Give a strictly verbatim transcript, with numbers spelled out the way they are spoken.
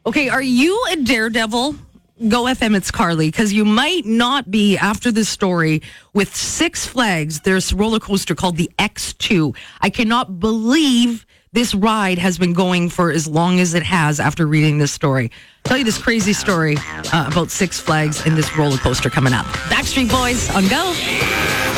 Okay, are you a daredevil? Go F M, it's Carly, because you might not be after this story with Six Flags. There's a roller coaster called the X two. I cannot believe this ride has been going for as long as it has after reading this story. I'll tell you this crazy story uh, about Six Flags and this roller coaster coming up. Backstreet Boys on Go.